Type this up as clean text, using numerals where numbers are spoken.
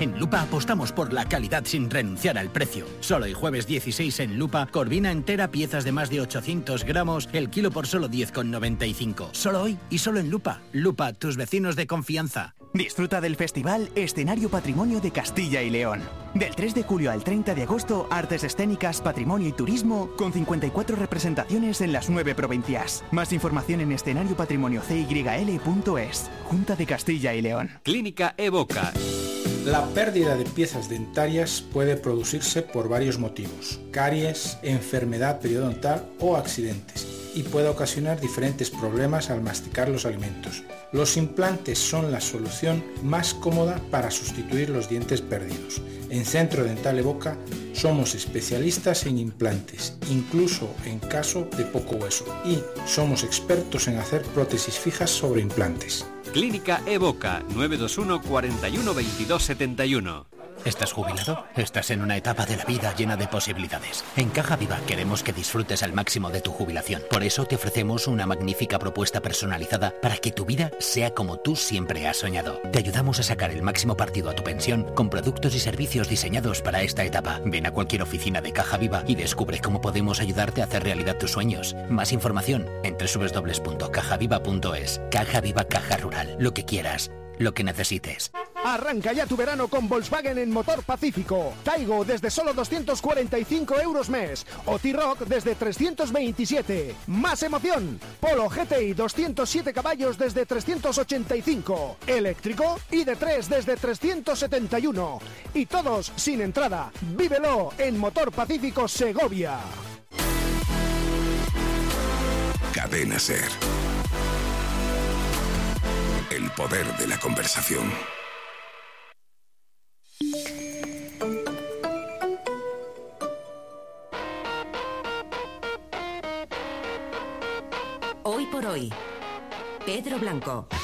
En Lupa apostamos por la calidad sin renunciar al precio. Solo el jueves 16 en Lupa, corvina entera, piezas de más de 800 gramos, el kilo por solo 10,95. Solo hoy y solo en Lupa. Lupa, tus vecinos de confianza. Disfruta del festival Escenario Patrimonio de Castilla y León. Del 3 de julio al 30 de agosto, artes escénicas, patrimonio y turismo, con 54 representaciones en las 9 provincias. Más información en escenariopatrimoniocyl.es. Junta de Castilla y León. Clínica Evoca. La pérdida de piezas dentarias puede producirse por varios motivos: caries, enfermedad periodontal o accidentes, y puede ocasionar diferentes problemas al masticar los alimentos. Los implantes son la solución más cómoda para sustituir los dientes perdidos. En Centro Dental Evoca somos especialistas en implantes, incluso en caso de poco hueso, y somos expertos en hacer prótesis fijas sobre implantes. Clínica Evoca, 921 41 22 71. ¿Estás jubilado? Estás en una etapa de la vida llena de posibilidades. En Caja Viva queremos que disfrutes al máximo de tu jubilación. Por eso te ofrecemos una magnífica propuesta personalizada para que tu vida sea como tú siempre has soñado. Te ayudamos a sacar el máximo partido a tu pensión con productos y servicios diseñados para esta etapa. Ven a cualquier oficina de Caja Viva y descubre cómo podemos ayudarte a hacer realidad tus sueños. Más información en www.cajaviva.es. Caja Viva, Caja Rural. Lo que quieras, lo que necesites. Arranca ya tu verano con Volkswagen en Motor Pacífico. Taigo desde solo 245 euros mes. O T-Roc desde 327. ¡Más emoción! Polo GTI 207 caballos desde 385. Eléctrico ID3 desde 371. Y todos sin entrada. ¡Vívelo en Motor Pacífico Segovia! Cadena SER. El poder de la conversación. Hoy por hoy, Pedro Blanco.